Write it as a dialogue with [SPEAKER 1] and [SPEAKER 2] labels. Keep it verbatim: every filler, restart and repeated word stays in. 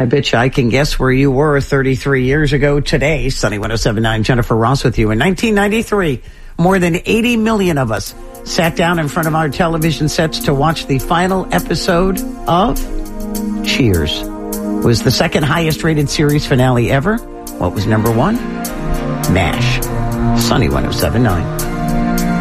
[SPEAKER 1] I bet you I can guess where you were thirty-three years ago today. Sunny one oh seven point nine, Jennifer Ross with you. In nineteen ninety-three, more than eighty million of us sat down in front of our television sets to watch the final episode of Cheers. It was the second highest rated series finale ever. What was number one? MASH. Sunny one oh seven point nine.